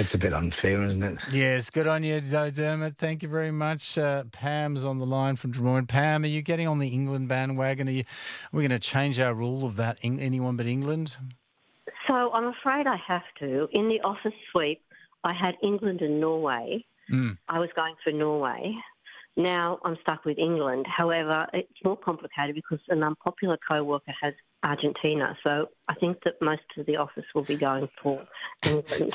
It's a bit unfair, isn't it? Yes, good on you, Dermot. Thank you very much. Pam's on the line from Drummoyne. Pam, are you getting on the England bandwagon? Are we going to change our rule of that anyone but England? So I'm afraid I have to. In the office sweep, I had England and Norway. I was going for Norway. Now I'm stuck with England. However, it's more complicated because an unpopular co-worker has Argentina. So I think that most of the office will be going for England.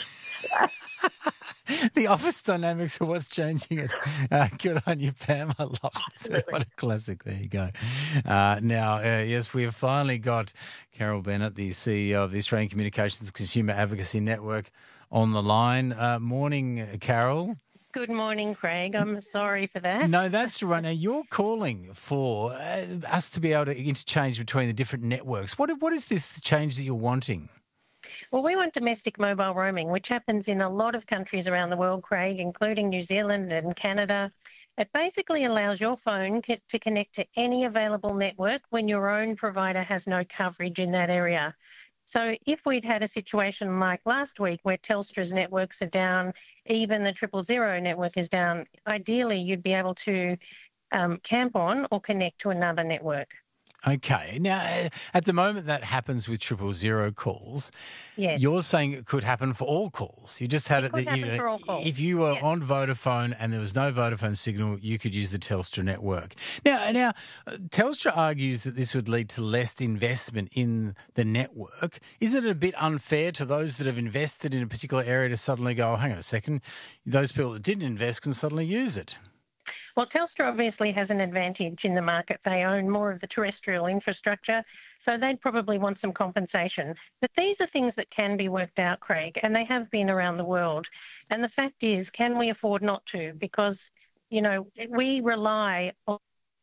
The office dynamics are what's changing it. Good on you, Pam. I love it. What a classic. There you go. Yes, we have finally got Carol Bennett, the CEO of the Australian Communications Consumer Advocacy Network, on the line. Morning, Carol. Good morning, Craig. I'm sorry for that. No, that's right. Now, you're calling for us to be able to interchange between the different networks. What is this change that you're wanting? Well, we want domestic mobile roaming, which happens in a lot of countries around the world, Craig, including New Zealand and Canada. It basically allows your phone to connect to any available network when your own provider has no coverage in that area. So if we'd had a situation like last week where Telstra's networks are down, even the 000 network is down, ideally you'd be able to camp on or connect to another network. Okay. Now, at the moment that happens with 000 calls, yes. You're saying it could happen for all calls. You just had it could that happen for all calls. If you were on Vodafone and there was no Vodafone signal, you could use the Telstra network. Now, Telstra argues that this would lead to less investment in the network. Isn't it a bit unfair to those that have invested in a particular area to suddenly go, oh, hang on a second, those people that didn't invest can suddenly use it? Well, Telstra obviously has an advantage in the market. They own more of the terrestrial infrastructure, so they'd probably want some compensation. But these are things that can be worked out, Craig, and they have been around the world. And the fact is, can we afford not to? Because, you know, we rely on...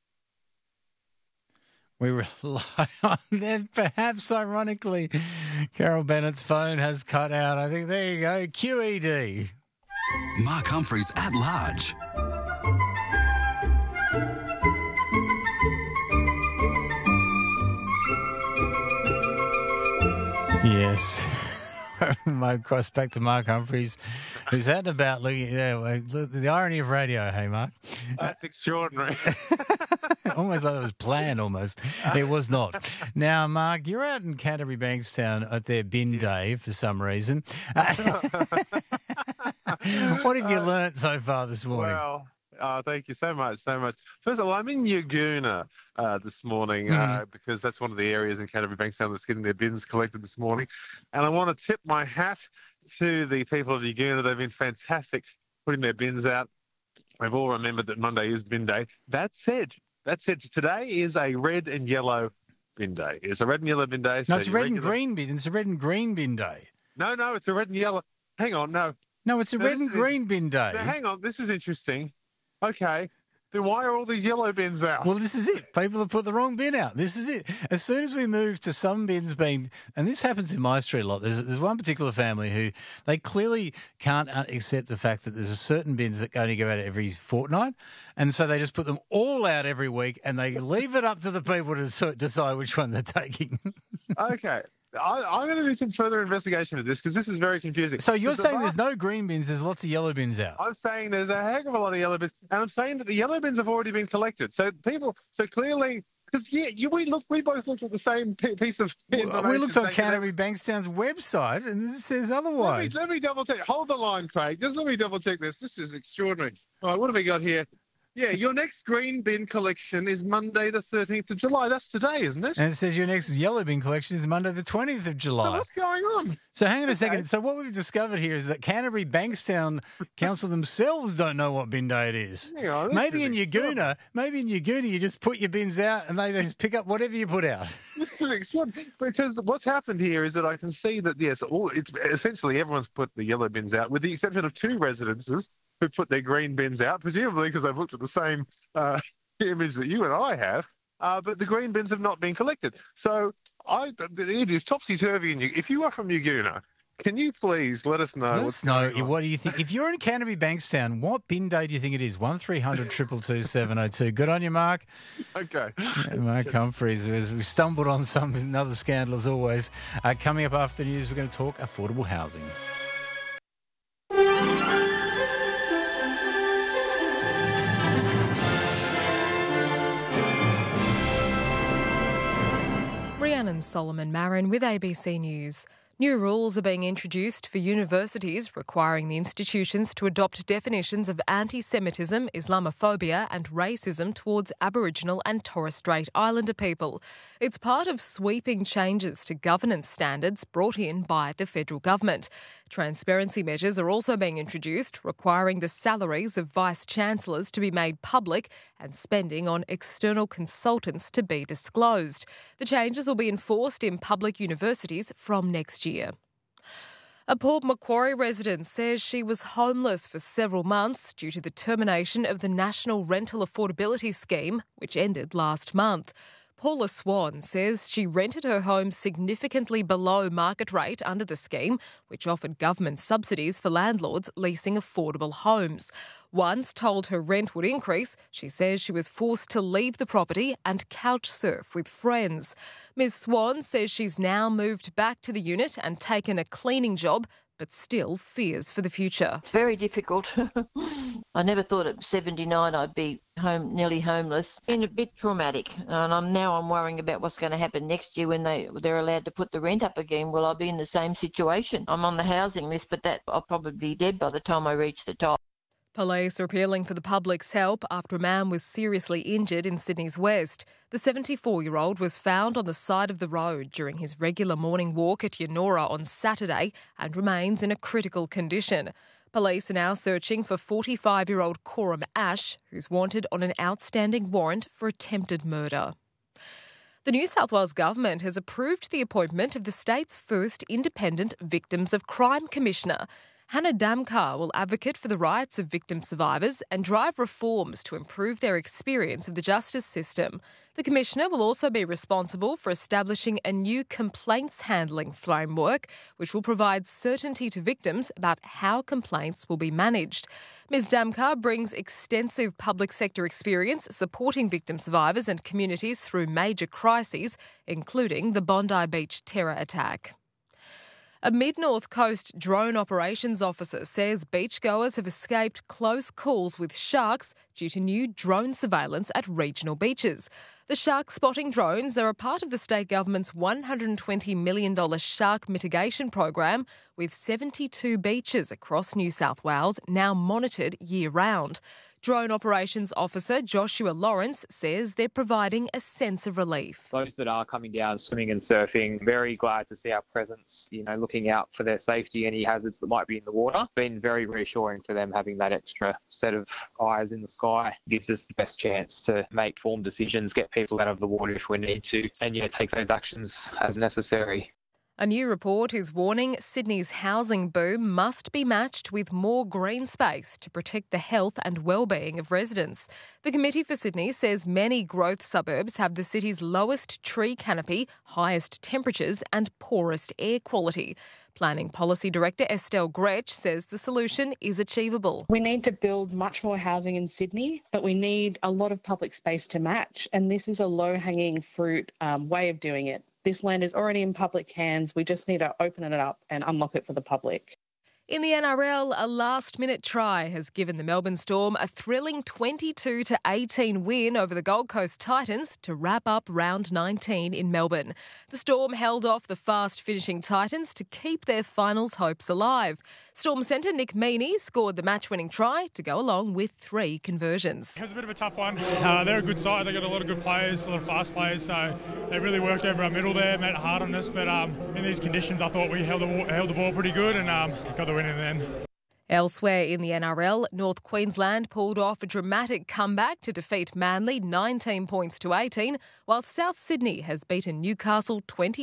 We rely on them. Perhaps, ironically, Carol Bennett's phone has cut out. I think, there you go, QED. Mark Humphries at large. Yes. My cross back to Mark Humphries, who's out and about looking at the irony of radio, hey, Mark? That's extraordinary. Almost like it was planned, almost. It was not. Now, Mark, you're out in Canterbury Bankstown at their bin day for some reason. What have you learnt so far this morning? Well, thank you so much. First of all, I'm in Yagoona this morning because that's one of the areas in Canterbury Bankstown that's getting their bins collected this morning. And I want to tip my hat to the people of Yagoona. They've been fantastic putting their bins out. They've all remembered that Monday is bin day. That said, today is a red and yellow bin day. It's a red and yellow bin day. No, it's a red and green bin. It's a red and green bin day. No, it's a red and yellow. Hang on, no. No, it's a red and green bin day. Now, hang on, this is interesting. Okay, then why are all these yellow bins out? Well, this is it. People have put the wrong bin out. This is it. As soon as we move to some bins being, and this happens in my street a lot, there's one particular family who they clearly can't accept the fact that there's a certain bins that only go out every fortnight, and so they just put them all out every week, and they leave it up to the people to decide which one they're taking. Okay. I'm going to do some further investigation of this because this is very confusing. So you're saying there's no green bins, there's lots of yellow bins out? I'm saying there's a heck of a lot of yellow bins, and I'm saying that the yellow bins have already been collected. So clearly, because we both looked at the same piece of information. We looked on Canterbury Bankstown's website, and this says otherwise. Let me double check. Hold the line, Craig. Just let me double check this. This is extraordinary. All right, what have we got here? Yeah, your next green bin collection is Monday the 13th of July. That's today, isn't it? And it says your next yellow bin collection is Monday the 20th of July. So what's going on? So hang on a second. So what we've discovered here is that Canterbury Bankstown Council themselves don't know what bin day it is. Hang on, maybe in Yagoona, you just put your bins out and they just pick up whatever you put out. This is extraordinary. Because what's happened here is that I can see that, yes, it's essentially everyone's put the yellow bins out, with the exception of two residences who put their green bins out, presumably because they've looked at the same image that you and I have, but the green bins have not been collected. So it is topsy-turvy. If you are from Yagoona, can you please let us know? What do you think? If you're in Canterbury Bankstown, what bin day do you think it is? 1300 222 702. Good on you, Mark. Okay. Mark Humphries. We stumbled on another scandal as always. Coming up after the news, we're going to talk affordable housing. Solomon Marin with ABC News. New rules are being introduced for universities requiring the institutions to adopt definitions of anti-Semitism, Islamophobia and racism towards Aboriginal and Torres Strait Islander people. It's part of sweeping changes to governance standards brought in by the federal government. Transparency measures are also being introduced, requiring the salaries of vice-chancellors to be made public and spending on external consultants to be disclosed. The changes will be enforced in public universities from next year. A Port Macquarie resident says she was homeless for several months due to the termination of the National Rental Affordability Scheme, which ended last month. Paula Swan says she rented her home significantly below market rate under the scheme, which offered government subsidies for landlords leasing affordable homes. Once told her rent would increase, she says she was forced to leave the property and couch surf with friends. Ms Swan says she's now moved back to the unit and taken a cleaning job, but still fears for the future. It's very difficult. I never thought at 79 I'd be nearly homeless. Been a bit traumatic, and I'm worrying about what's going to happen next year when they're allowed to put the rent up again. Will I be in the same situation? I'm on the housing list, but I'll probably be dead by the time I reach the top. Police are appealing for the public's help after a man was seriously injured in Sydney's West. The 74-year-old was found on the side of the road during his regular morning walk at Yennora on Saturday and remains in a critical condition. Police are now searching for 45-year-old Coram Ash, who's wanted on an outstanding warrant for attempted murder. The New South Wales Government has approved the appointment of the state's first independent Victims of Crime Commissioner. Hannah Damkar will advocate for the rights of victim survivors and drive reforms to improve their experience of the justice system. The Commissioner will also be responsible for establishing a new complaints handling framework, which will provide certainty to victims about how complaints will be managed. Ms Damkar brings extensive public sector experience supporting victim survivors and communities through major crises, including the Bondi Beach terror attack. A Mid-North Coast drone operations officer says beachgoers have escaped close calls with sharks due to new drone surveillance at regional beaches. The shark spotting drones are a part of the state government's $120 million shark mitigation program, with 72 beaches across New South Wales now monitored year-round. Drone Operations Officer Joshua Lawrence says they're providing a sense of relief. Those that are coming down swimming and surfing, very glad to see our presence, looking out for their safety, any hazards that might be in the water. Been very reassuring for them having that extra set of eyes in the sky. Gives us the best chance to make informed decisions, get people out of the water if we need to, and take those actions as necessary. A new report is warning Sydney's housing boom must be matched with more green space to protect the health and well-being of residents. The Committee for Sydney says many growth suburbs have the city's lowest tree canopy, highest temperatures and poorest air quality. Planning Policy Director Estelle Gretsch says the solution is achievable. We need to build much more housing in Sydney, but we need a lot of public space to match, and this is a low-hanging fruit way of doing it. This land is already in public hands. We just need to open it up and unlock it for the public. In the NRL, a last-minute try has given the Melbourne Storm a thrilling 22-18 win over the Gold Coast Titans to wrap up round 19 in Melbourne. The Storm held off the fast-finishing Titans to keep their finals hopes alive. Storm centre Nick Meaney scored the match-winning try to go along with 3 conversions. It was a bit of a tough one. They're a good side. They've got a lot of good players, a lot of fast players, so they really worked over our middle there, made it hard on us. But in these conditions, I thought we held the ball pretty good and got the win in the end. Elsewhere in the NRL, North Queensland pulled off a dramatic comeback to defeat Manly 19 points to 18, while South Sydney has beaten Newcastle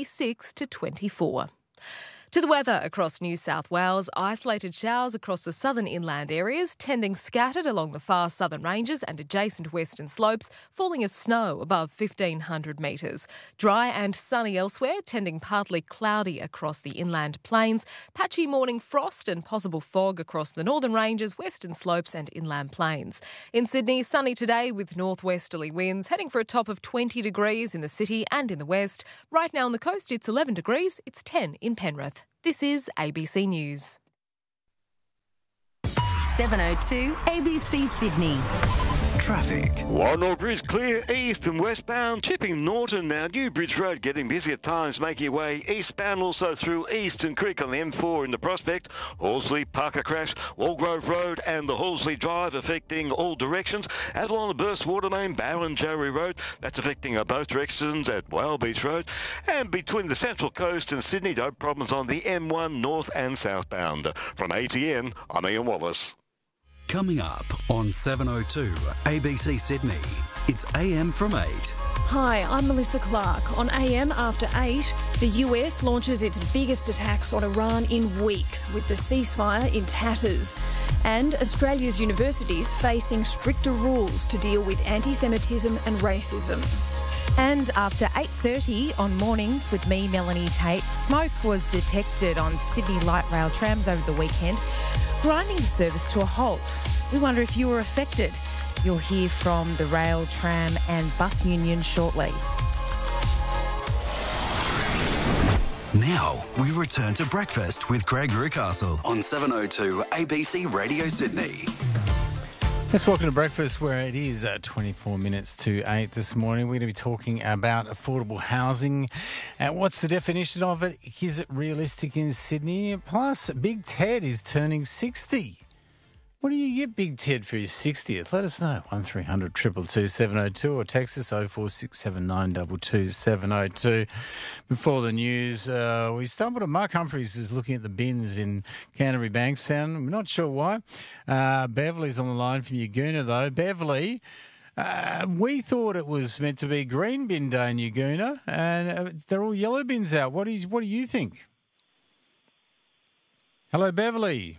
26-24. To the weather across New South Wales, isolated showers across the southern inland areas, tending scattered along the far southern ranges and adjacent western slopes, falling as snow above 1,500 metres. Dry and sunny elsewhere, tending partly cloudy across the inland plains. Patchy morning frost and possible fog across the northern ranges, western slopes and inland plains. In Sydney, sunny today with northwesterly winds, heading for a top of 20 degrees in the city and in the west. Right now on the coast, it's 11 degrees. It's 10 in Penrith. This is ABC News. 7:02 ABC Sydney. Traffic. Warnold Bridge clear east and westbound, tipping Norton now. New Bridge Road getting busy at times, making your way eastbound, also through Eastern Creek on the M4 in the Prospect. Horsley, Parker crash, Walgrove Road and the Horsley Drive affecting all directions. Adelon the burst water main, Barrenjoey Road, that's affecting both directions at Whale Beach Road. And between the Central Coast and Sydney, no problems on the M1 north and southbound. From ATN, I'm Ian Wallace. Coming up on 702 ABC Sydney, it's AM from 8. Hi, I'm Melissa Clark. On AM after 8, the US launches its biggest attacks on Iran in weeks with the ceasefire in tatters. And Australia's universities facing stricter rules to deal with anti-Semitism and racism. And after 8:30 on Mornings with me, Melanie Tate, smoke was detected on Sydney light rail trams over the weekend, grinding the service to a halt. We wonder if you were affected. You'll hear from the rail, tram and bus union shortly. Now, we return to breakfast with Craig Newcastle on 702 ABC Radio Sydney. Let's welcome to breakfast, where it is 24 minutes to 8 this morning. We're going to be talking about affordable housing and what's the definition of it. Is it realistic in Sydney? Plus, Big Ted is turning 60. What do you get Big Ted for his 60th? Let us know. 1300 222 702 or text us 0467 922 702. Before the news, we stumbled on Mark Humphries is looking at the bins in Canterbury Bankstown. I'm not sure why. Beverly's on the line from Yagoona, though. Beverly, we thought it was meant to be green bin day in Yagoona, and they're all yellow bins out. What do you think? Hello, Beverly.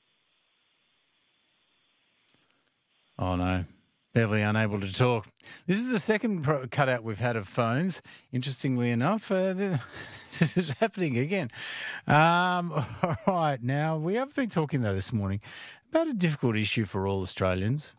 Oh, no. Beverly unable to talk. This is the second cutout we've had of phones. Interestingly enough, this is happening again. All right. Now, we have been talking, though, this morning about a difficult issue for all Australians.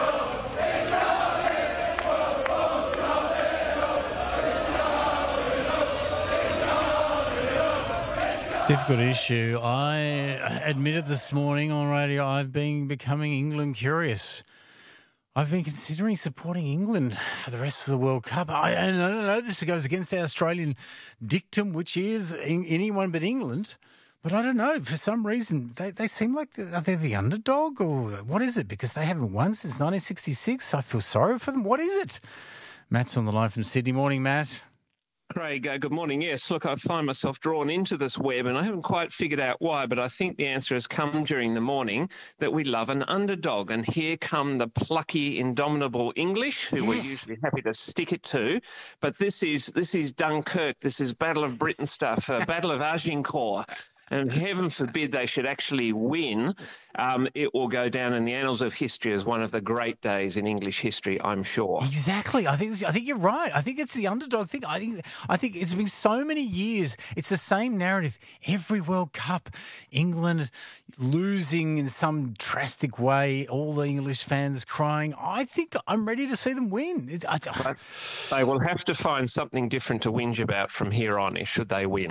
Difficult issue. I admitted this morning on radio I've been becoming England curious. I've been considering supporting England for the rest of the World Cup. I know this goes against our Australian dictum, which is anyone but England. But I don't know. For some reason, they seem like they're the underdog, or what is it? Because they haven't won since 1966. I feel sorry for them. What is it? Matt's on the line from Sydney. Morning, Matt. Craig, good morning. Yes, look, I find myself drawn into this web and I haven't quite figured out why, but I think the answer has come during the morning that we love an underdog. And here come the plucky, indomitable English, who we're usually happy to stick it to. But this is Dunkirk. This is Battle of Britain stuff, Battle of Agincourt. And heaven forbid they should actually win. It will go down in the annals of history as one of the great days in English history, I'm sure. Exactly. I think you're right. I think it's the underdog thing. I think it's been so many years. It's the same narrative. Every World Cup, England losing in some drastic way, all the English fans crying. I think I'm ready to see them win. But they will have to find something different to whinge about from here on, should they win.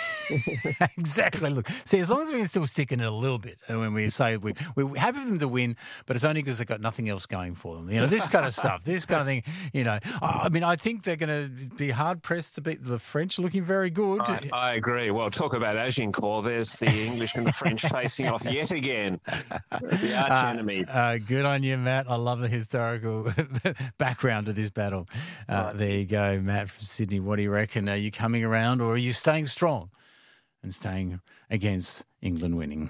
Exactly. Look, see, as long as we can still stick in it a little bit, when we say we're happy for them to win, but it's only because they've got nothing else going for them. You know, this kind of stuff, this kind of thing. You know, I mean, I think they're going to be hard pressed to beat the French, looking very good. I agree. Well, talk about Agincourt. There's the English and the French facing off yet again. The arch enemy. Good on you, Matt. I love the historical background of this battle. There you go, Matt from Sydney. What do you reckon? Are you coming around, or are you staying strong and staying against England winning?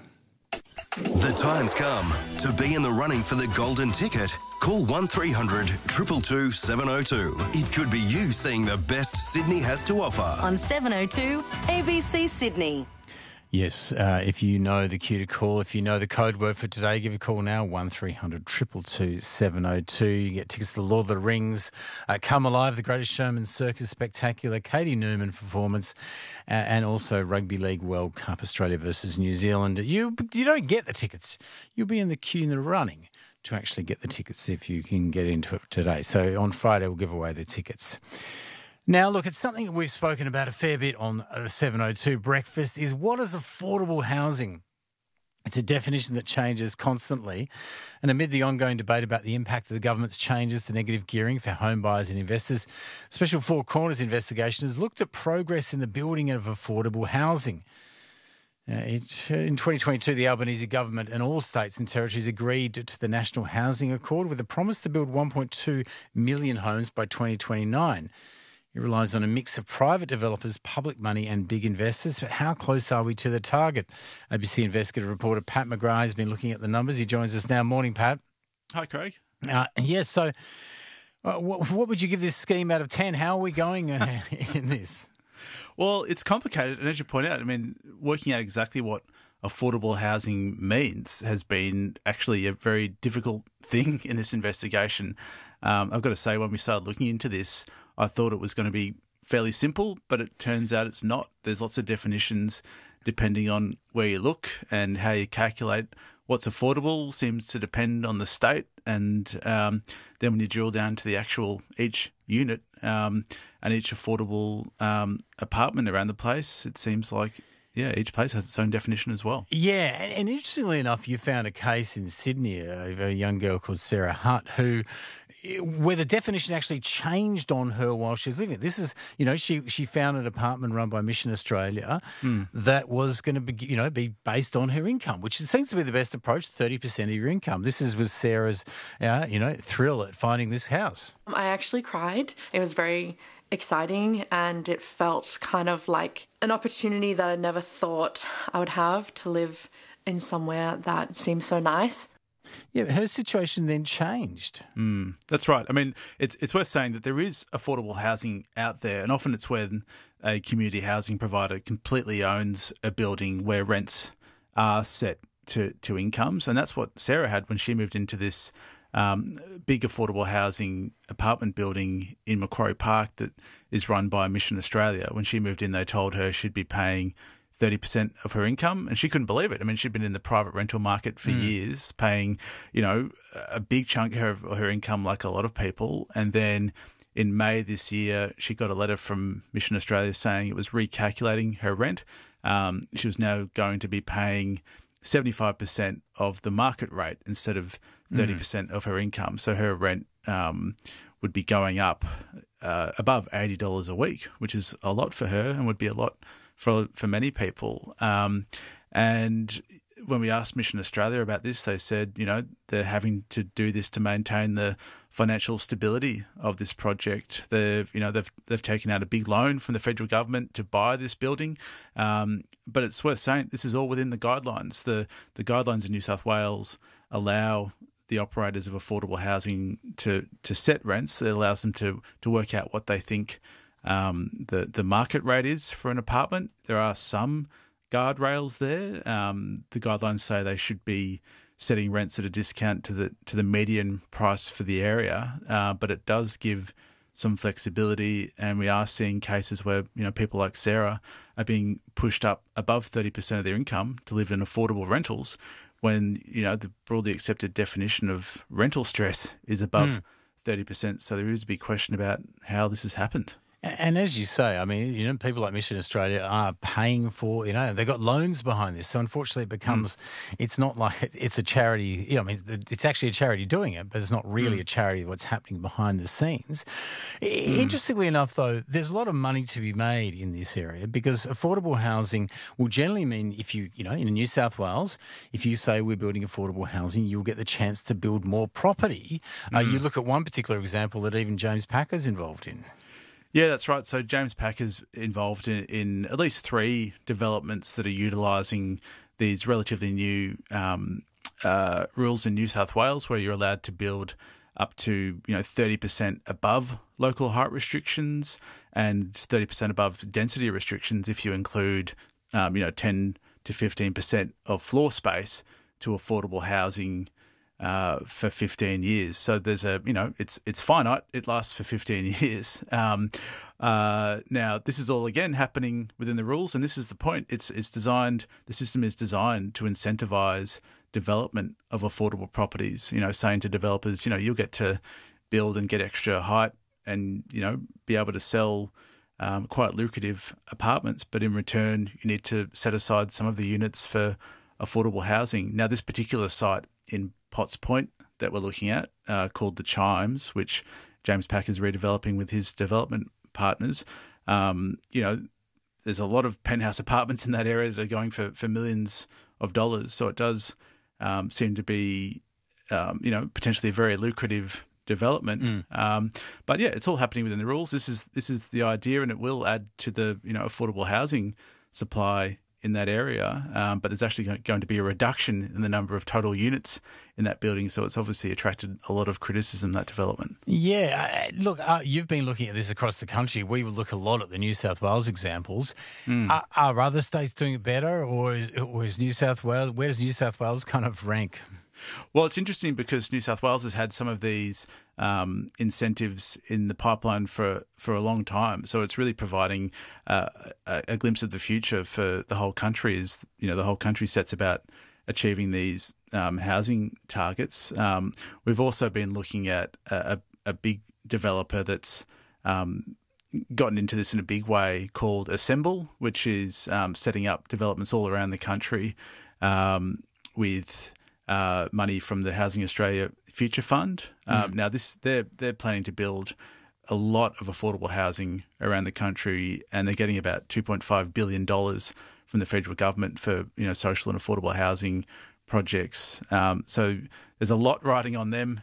The time's come to be in the running for the golden ticket. Call 1300 222 702. It could be you seeing the best Sydney has to offer. On 702 ABC Sydney. Yes, if you know the cue to call, if you know the code word for today, give a call now, 1300 222 702. You get tickets to the Lord of the Rings, Come Alive, The Greatest Showman Circus Spectacular, Katie Newman performance, and also Rugby League World Cup, Australia versus New Zealand. You don't get the tickets. You'll be in the queue in the running to actually get the tickets if you can get into it today. So on Friday, we'll give away the tickets. Now, look, it's something we've spoken about a fair bit on 702 Breakfast, is what is affordable housing? It's a definition that changes constantly. And amid the ongoing debate about the impact of the government's changes to negative gearing for home buyers and investors, Special Four Corners investigation has looked at progress in the building of affordable housing. In 2022, the Albanese government and all states and territories agreed to the National Housing Accord with a promise to build 1.2 million homes by 2029. It relies on a mix of private developers, public money and big investors. But how close are we to the target? ABC investigative reporter Pat McGrath has been looking at the numbers. He joins us now. Morning, Pat. Hi, Craig. So what would you give this scheme out of 10? How are we going in this? Well, it's complicated. And as you point out, I mean, working out exactly what affordable housing means has been actually a very difficult thing in this investigation. I've got to say, when we started looking into this, I thought it was going to be fairly simple, but it turns out it's not. There's lots of definitions depending on where you look, and how you calculate what's affordable seems to depend on the state. And then when you drill down to the actual each unit and each affordable apartment around the place, it seems like each place has its own definition as well. Yeah, and interestingly enough, you found a case in Sydney, a young girl called Sarah Hutt, where the definition actually changed on her while she was living. This is, she found an apartment run by Mission Australia that was going to be based on her income, which seems to be the best approach, 30% of your income. This was Sarah's, thrill at finding this house. I actually cried. It was very exciting, and it felt kind of like an opportunity that I never thought I would have to live in somewhere that seemed so nice. Yeah, her situation then changed. That's right. I mean, it's worth saying that there is affordable housing out there, and often it's when a community housing provider completely owns a building where rents are set to incomes, and that's what Sarah had when she moved into this big affordable housing apartment building in Macquarie Park that is run by Mission Australia. When she moved in, they told her she'd be paying 30% of her income, and she couldn't believe it. I mean, she'd been in the private rental market for years, paying, a big chunk of her income like a lot of people. And then in May this year, she got a letter from Mission Australia saying it was recalculating her rent. She was now going to be paying 75% of the market rate instead of 30% of her income. So her rent would be going up above $80 a week, which is a lot for her and would be a lot for many people. And when we asked Mission Australia about this, they said, they're having to do this to maintain the financial stability of this project. They've taken out a big loan from the federal government to buy this building. But it's worth saying this is all within the guidelines. The guidelines in New South Wales allow the operators of affordable housing to set rents. It allows them to work out what they think the market rate is for an apartment. There are some guardrails there. The guidelines say they should be setting rents at a discount to the median price for the area, but it does give some flexibility, and we are seeing cases where people like Sarah are being pushed up above 30% of their income to live in affordable rentals, when the broadly accepted definition of rental stress is above 30%. So there is a big question about how this has happened. And as you say, I mean, people like Mission Australia are paying for, they've got loans behind this. So unfortunately it becomes, it's not like it's a charity, it's actually a charity doing it, but it's not really a charity what's happening behind the scenes. Interestingly enough, though, there's a lot of money to be made in this area, because affordable housing will generally mean if you, in New South Wales, if you say we're building affordable housing, you'll get the chance to build more property. You look at one particular example that even James Packer's involved in. Yeah, that's right. So James Packer's involved in at least 3 developments that are utilising these relatively new rules in New South Wales, where you're allowed to build up to 30% above local height restrictions and 30% above density restrictions if you include 10 to 15% of floor space to affordable housing for 15 years. So there's it's finite. It lasts for 15 years. Now this is all again happening within the rules, and this is the point. The system is designed to incentivize development of affordable properties, saying to developers, you'll get to build and get extra height and, be able to sell quite lucrative apartments, but in return you need to set aside some of the units for affordable housing. Now, this particular site in Potts Point that we're looking at, called the Chimes, which James Pack is redeveloping with his development partners, there's a lot of penthouse apartments in that area that are going for millions of dollars. So it does seem to be, potentially a very lucrative development. But yeah, it's all happening within the rules. This is the idea, and it will add to the affordable housing supply in that area. But there's actually going to be a reduction in the number of total units in that building. So it's obviously attracted a lot of criticism, that development. Yeah, look, you've been looking at this across the country. We will look a lot at the New South Wales examples. Are other states doing it better, or is New South Wales? Where does New South Wales kind of rank? Well, it's interesting because New South Wales has had some of these incentives in the pipeline for a long time. So it's really providing a glimpse of the future for the whole country. The whole country sets about achieving these housing targets. We've also been looking at a big developer that's gotten into this in a big way called Assemble, which is setting up developments all around the country with money from the Housing Australia Future Fund. Now, they're planning to build a lot of affordable housing around the country, and they're getting about $2.5 billion from the federal government for social and affordable housing projects. So there's a lot riding on them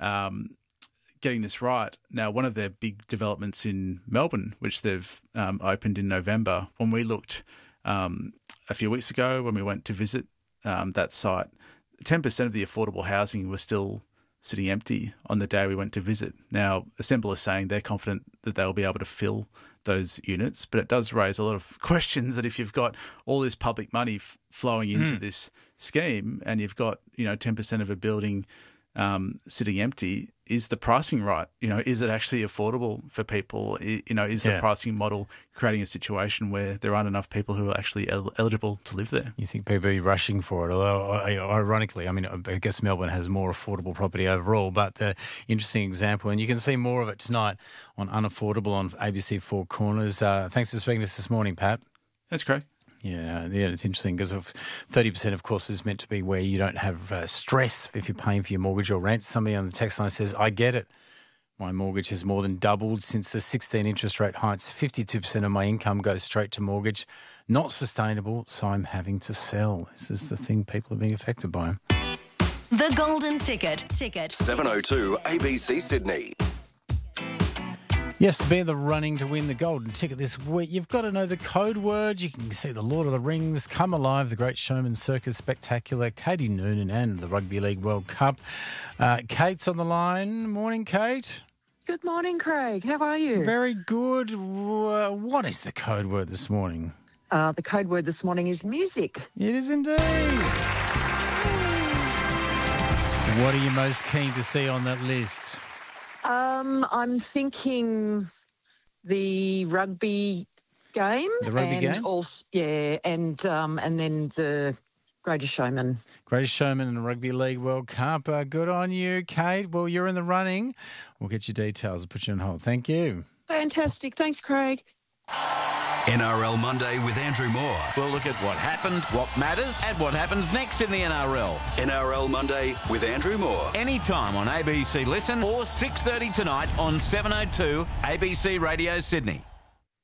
getting this right. Now, one of their big developments in Melbourne, which they've opened in November, when we looked a few weeks ago when we went to visit that site, 10% of the affordable housing was still sitting empty on the day we went to visit. Now, Assemble is saying they're confident that they'll be able to fill those units, but it does raise a lot of questions that if you've got all this public money flowing into this scheme and you've got 10% of a building sitting empty, is the pricing right? Is it actually affordable for people? Is the pricing model creating a situation where there aren't enough people who are actually eligible to live there? You think people are rushing for it? Although, ironically, I guess Melbourne has more affordable property overall, but the interesting example, and you can see more of it tonight on Unaffordable on ABC Four Corners. Thanks for speaking to us this morning, Pat. That's great. Yeah, it's interesting because 30%, of course, is meant to be where you don't have stress if you're paying for your mortgage or rent. Somebody on the text line says, I get it. My mortgage has more than doubled since the 16 interest rate hikes. 52% of my income goes straight to mortgage. Not sustainable, so I'm having to sell. This is the thing people are being affected by. The Golden Ticket. 702 ABC Sydney. Yes, to be in the running to win the Golden Ticket this week, you've got to know the code word. You can see the Lord of the Rings, Come Alive, The Great Showman Circus Spectacular, Katie Noonan and the Rugby League World Cup. Kate's on the line. Morning, Kate. Good morning, Craig. How are you? Very good. What is the code word this morning? The code word this morning is music. It is indeed. What are you most keen to see on that list? I'm thinking the rugby game. The rugby game? Also, and then the Greatest Showman. Greatest Showman and the Rugby League World Cup. Good on you, Kate. Well, you're in the running. We'll get your details and put you on hold. Thank you. Fantastic. Thanks, Craig. NRL Monday with Andrew Moore. We'll look at what happened, what matters, and what happens next in the NRL. NRL Monday with Andrew Moore. Anytime on ABC Listen or 6:30 tonight on 702 ABC Radio Sydney.